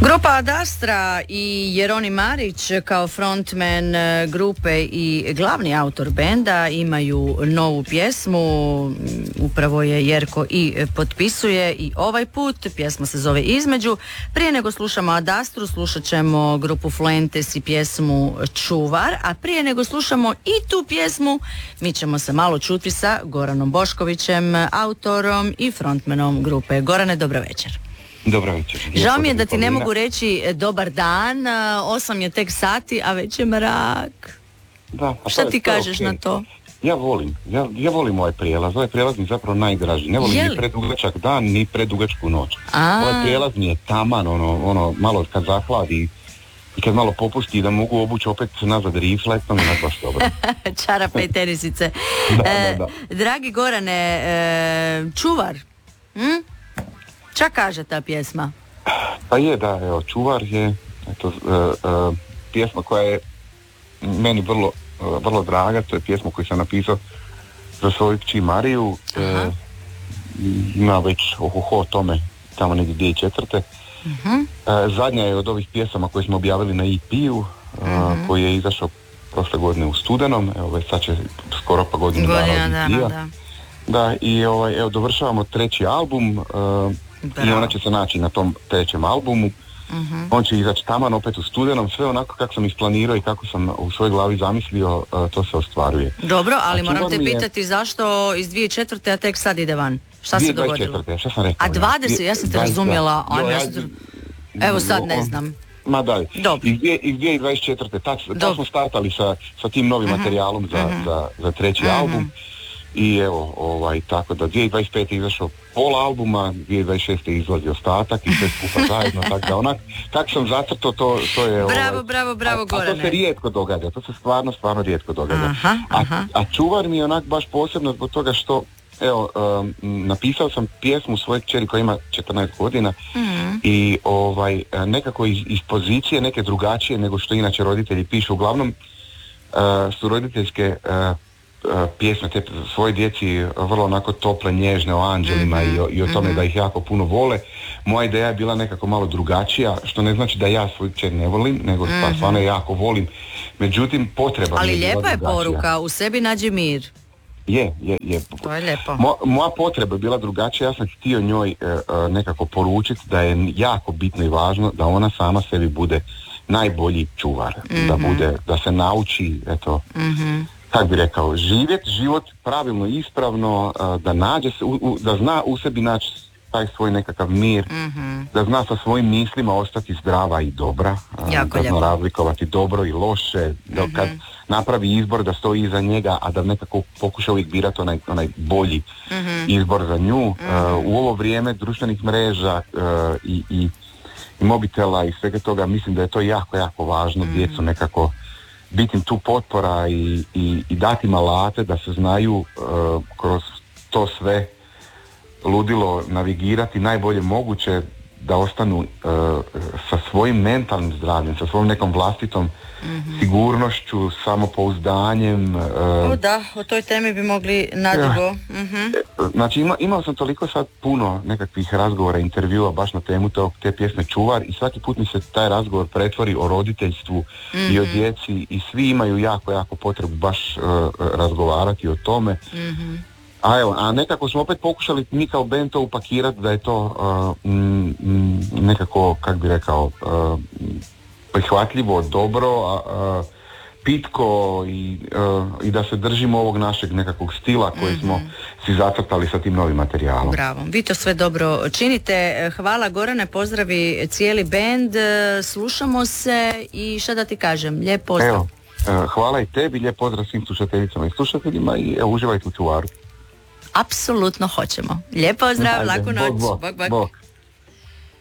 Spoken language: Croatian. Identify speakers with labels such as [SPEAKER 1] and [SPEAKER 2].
[SPEAKER 1] Grupa Ad Astra i Jeronimo Marić kao frontman grupe i glavni autor benda imaju novu pjesmu, upravo je Jerko i potpisuje i ovaj put, pjesma se zove Između. Prije nego slušamo Ad Astru, slušat ćemo grupu Fuentes i pjesmu Čuvar, a prije nego slušamo i tu pjesmu, mi ćemo se malo čuti sa Goranom Boškovićem, autorom i frontmanom grupe. Gorane, dobro večer.
[SPEAKER 2] Dobro večer.
[SPEAKER 1] Žao mi je da ti ne mogu reći dobar dan, 8 je tek sati, a već je mrak.
[SPEAKER 2] Da,
[SPEAKER 1] šta ti kažeš na to?
[SPEAKER 2] Ja volim ovaj prijelaz. Ovaj prijelaz mi je zapravo najdraži. Ne volim ni predugačak dan, ni predugačku noć. Ovaj prijelaz mi je taman, ono malo kad zahladi i kad malo popusti da mogu obući opet nazad rifle, to mi je baš dobro.
[SPEAKER 1] Čarape i tenisice.
[SPEAKER 2] Da.
[SPEAKER 1] Dragi Gorane, Čuvar, šta kaže ta pjesma?
[SPEAKER 2] Pa je, da, evo, Čuvar je pjesma koja je meni vrlo draga. To je pjesma koju sam napisao za svoju kći Mariju. Ima već o tome tamo negdje 2004. Zadnja je od ovih pjesama koje smo objavili na EP-u, koji je izašao prošle godine u studenom. Evo već sad će skoro pa godinu dana. Da, i evo dovršavamo treći album. I ona će se naći na tom trećem albumu. On će izaći taman opet u studenom. Sve onako kako sam isplanirao i kako sam u svojoj glavi zamislio, to se ostvaruje.
[SPEAKER 1] Dobro, ali moram te pitati zašto iz 2004. a tek sad ide van? Šta se dogodilo?
[SPEAKER 2] Šta sam rekao?
[SPEAKER 1] A 20, ja sam te razumjela. Evo sad ne znam.
[SPEAKER 2] Ma daj, iz 2024. Tad smo startali sa tim novim materijalom za treći album. I evo, tako da 2025. je izašao pola albuma, 2026. izlazi ostatak i sve skupa zajedno, tako da onak, kako sam zacrtao, to je...
[SPEAKER 1] Bravo, Gorane.
[SPEAKER 2] A to se rijetko događa, to se stvarno rijetko događa. A Čuvar mi je onak baš posebno zbog toga što, evo, napisao sam pjesmu svoje kćeri koja ima 14 godina i nekako iz pozicije neke drugačije nego što inače roditelji pišu. Uglavnom su roditeljske pjesme te svoje djeci vrlo onako tople, nježne o anđelima i o tome da ih jako puno vole. Moja ideja je bila nekako malo drugačija, što ne znači da ja svoju kćer ne volim, nego stvarno jako volim. Međutim, potreba
[SPEAKER 1] ali
[SPEAKER 2] mi je
[SPEAKER 1] lijepa
[SPEAKER 2] bila
[SPEAKER 1] je
[SPEAKER 2] drugačija.
[SPEAKER 1] poruka, u sebi nađi mir.
[SPEAKER 2] Je.
[SPEAKER 1] To je lijepo.
[SPEAKER 2] Moja potreba je bila drugačija, ja sam htio njoj nekako poručiti da je jako bitno i važno da ona sama sebi bude najbolji čuvar, da se nauči, eto, kako bi rekao, živjeti život pravilno i ispravno, da nađe se, da zna u sebi naći taj svoj nekakav mir, da zna sa svojim mislima ostati zdrava i dobra, da zna razlikovati dobro i loše, da kad napravi izbor da stoji iza njega, a da nekako pokuša uvijek birati onaj bolji izbor za nju. U ovo vrijeme društvenih mreža i mobitela i svega toga, mislim da je to jako, jako važno djecu nekako biti im tu potpora i dati im alate da se znaju kroz to sve ludilo navigirati najbolje moguće, da ostanu sa svojim mentalnim zdravljem, sa svojom nekom vlastitom sigurnošću, samopouzdanjem.
[SPEAKER 1] O toj temi bi mogli nadugo.
[SPEAKER 2] Znači imao sam toliko sad puno nekakvih razgovora, intervjua baš na temu te pjesme Čuvar i svaki put mi se taj razgovor pretvori o roditeljstvu i o djeci i svi imaju jako, jako potrebu baš razgovarati o tome. A nekako smo opet pokušali mi kao band to upakirati da je to nekako, kako bi rekao, prihvatljivo, dobro, pitko i da se držimo ovog našeg nekakvog stila koji smo si zacrtali sa tim novim materijalom.
[SPEAKER 1] Bravo, vi to sve dobro činite. Hvala Gorane, pozdravi cijeli bend, slušamo se i šta da ti kažem, lijep pozdrav.
[SPEAKER 2] Evo, hvala i tebi, lijep pozdrav svim slušateljicama i slušateljima i uživajte u Čuvaru.
[SPEAKER 1] Apsolutno hoćemo. Lijep pozdrav, laku noć. Bok.